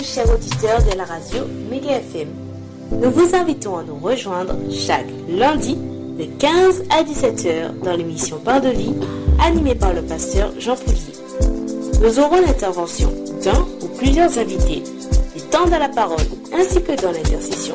Chers auditeurs de la radio Méga FM, nous vous invitons à nous rejoindre chaque lundi de 15 à 17h dans l'émission Pain de vie animée par le pasteur Jean Poulier. Nous aurons l'intervention d'un ou plusieurs invités, du temps à la parole ainsi que dans l'intercession.